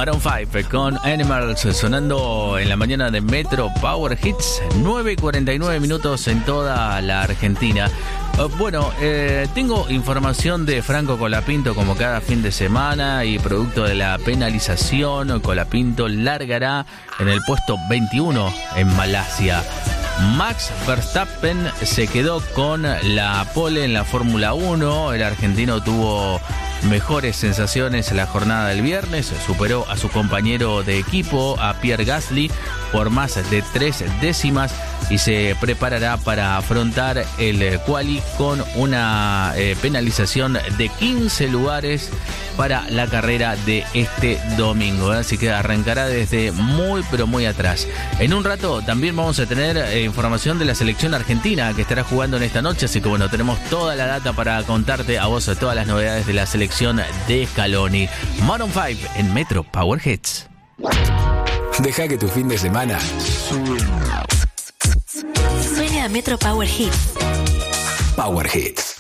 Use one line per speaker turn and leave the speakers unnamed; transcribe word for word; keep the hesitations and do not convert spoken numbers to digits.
Maroon cinco con Animals sonando en la mañana de Metro Power Hits, nueve y cuarenta y nueve minutos en toda la Argentina. Uh, bueno, eh, tengo información de Franco Colapinto como cada fin de semana y producto de la penalización, Colapinto largará en el puesto veintiuno en Malasia. Max Verstappen se quedó con la pole en la Fórmula uno. El argentino tuvo mejores sensaciones en la jornada del viernes. Superó a su compañero de equipo, a Pierre Gasly, por más de tres décimas y se preparará para afrontar el quali con una eh, penalización de quince lugares para la carrera de este domingo. Así que arrancará desde muy pero muy atrás. En un rato también vamos a tener eh, información de la selección argentina que estará jugando en esta noche. Así que bueno, tenemos toda la data para contarte a vos todas las novedades de la selección de Scaloni. Maroon cinco en Metro Power Hits.
Deja que tu fin de semana
suene a Metro Power Hits.
Power Hits.